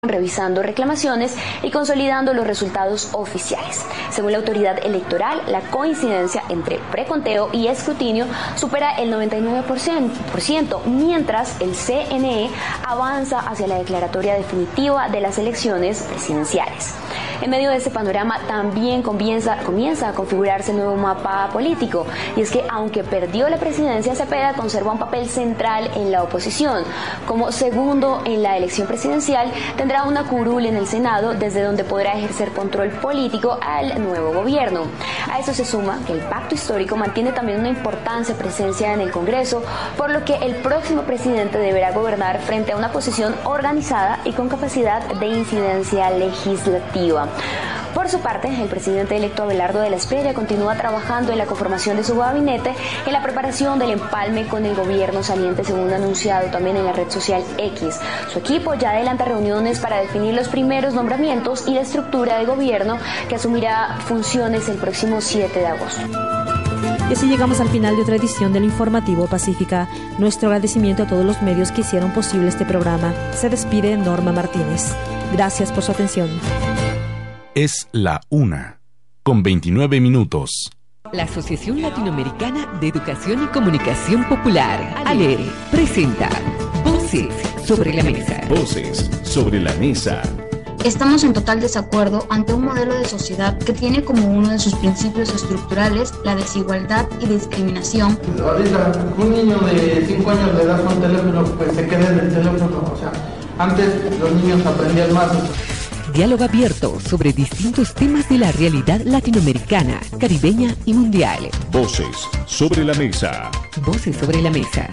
revisando reclamaciones y consolidando los resultados oficiales. Según la autoridad electoral, la coincidencia entre preconteo y escrutinio supera el 99%, mientras el CNE avanza hacia la declaratoria definitiva de las elecciones presidenciales. En medio de este panorama también comienza a configurarse el nuevo mapa político, y es que aunque perdió la presidencia, Cepeda conserva un papel central en la oposición. Como segundo en la elección presidencial, tendrá una curul en el Senado, desde donde podrá ejercer control político al nuevo gobierno. A eso se suma que el pacto histórico mantiene también una importante presencia en el Congreso, por lo que el próximo presidente deberá gobernar frente a una oposición organizada y con capacidad de incidencia legislativa. Por su parte, el presidente electo Abelardo de la Espriella continúa trabajando en la conformación de su gabinete, en la preparación del empalme con el gobierno saliente, según anunciado también en la red social X. Su equipo ya adelanta reuniones para definir los primeros nombramientos y la estructura de gobierno que asumirá funciones el próximo 7 de agosto. Y así llegamos al final de otra edición del Informativo Pacífica. Nuestro agradecimiento a todos los medios que hicieron posible este programa. Se despide Norma Martínez. Gracias por su atención. Es la 1:29. La Asociación Latinoamericana de Educación y Comunicación Popular, ALER, presenta Voces sobre la Mesa. Voces sobre la Mesa. Estamos en total desacuerdo ante un modelo de sociedad que tiene como uno de sus principios estructurales la desigualdad y discriminación. Ahorita, un niño de 5 años le das un teléfono, pues se queda en el teléfono. O sea, antes los niños aprendían más. Diálogo abierto sobre distintos temas de la realidad latinoamericana, caribeña y mundial. Voces sobre la Mesa. Voces sobre la Mesa.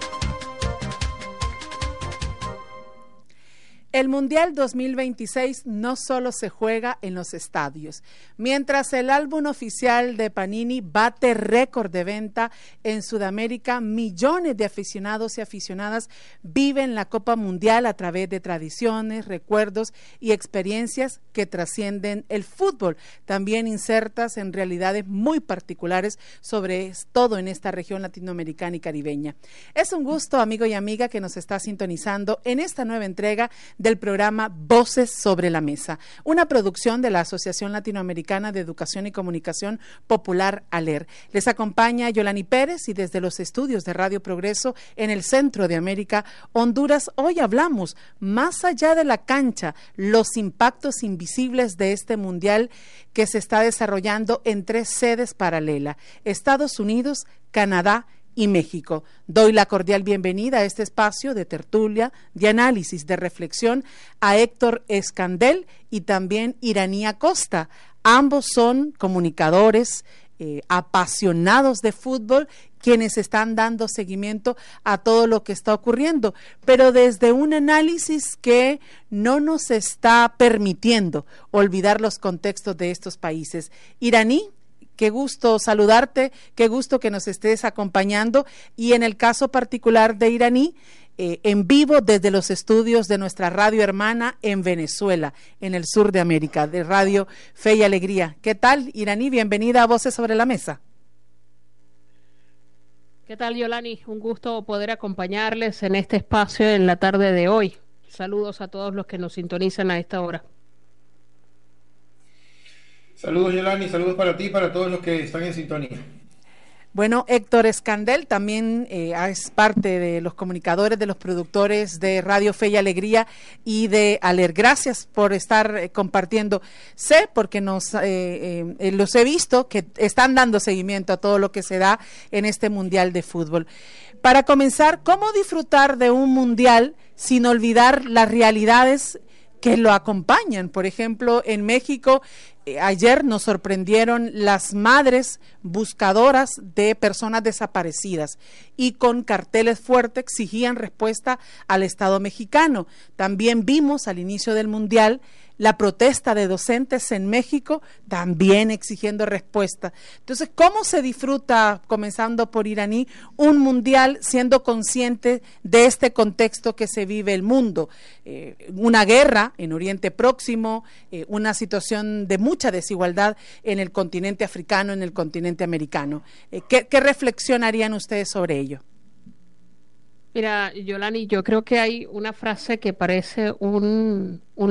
El Mundial 2026 no solo se juega en los estadios. Mientras el álbum oficial de Panini bate récord de venta en Sudamérica, millones de aficionados y aficionadas viven la Copa Mundial a través de tradiciones, recuerdos y experiencias que trascienden el fútbol, también insertas en realidades muy particulares sobre todo en esta región latinoamericana y caribeña. Es un gusto, amigo y amiga, que nos está sintonizando en esta nueva entrega del programa Voces sobre la Mesa, una producción de la Asociación Latinoamericana de Educación y Comunicación Popular, ALER. Les acompaña Yolani Pérez, y desde los estudios de Radio Progreso en el centro de América, Honduras, hoy hablamos más allá de la cancha, los impactos invisibles de este mundial que se está desarrollando en 3 sedes paralelas: Estados Unidos, Canadá y México. Doy la cordial bienvenida a este espacio de tertulia, de análisis, de reflexión a Héctor Escandel y también Iraní Acosta. Ambos son comunicadores apasionados de fútbol, quienes están dando seguimiento a todo lo que está ocurriendo, pero desde un análisis que no nos está permitiendo olvidar los contextos de estos países. Iraní, qué gusto saludarte, qué gusto que nos estés acompañando, y en el caso particular de Iraní, en vivo desde los estudios de nuestra radio hermana en Venezuela, en el sur de América, de Radio Fe y Alegría. ¿Qué tal, Iraní? Bienvenida a Voces sobre la Mesa. ¿Qué tal, Yolani? Un gusto poder acompañarles en este espacio en la tarde de hoy. Saludos a todos los que nos sintonizan a esta hora. Saludos, Yolani, saludos para ti y para todos los que están en sintonía. Bueno, Héctor Escandel también es parte de los comunicadores, de los productores de Radio Fe y Alegría y de ALER. Gracias por estar compartiendo. Sé, porque los he visto, que están dando seguimiento a todo lo que se da en este Mundial de Fútbol. Para comenzar, ¿cómo disfrutar de un Mundial sin olvidar las realidades que lo acompañan? Por ejemplo, en México, ayer nos sorprendieron las madres buscadoras de personas desaparecidas y con carteles fuertes exigían respuesta al Estado mexicano. También vimos al inicio del Mundial la protesta de docentes en México, también exigiendo respuesta. Entonces, ¿cómo se disfruta, comenzando por Iraní, un mundial siendo consciente de este contexto que se vive el mundo? Una guerra en Oriente Próximo, una situación de mucha desigualdad en el continente africano, en el continente americano. ¿Qué reflexión harían ustedes sobre ello? Mira, Yolani, yo creo que hay una frase que parece un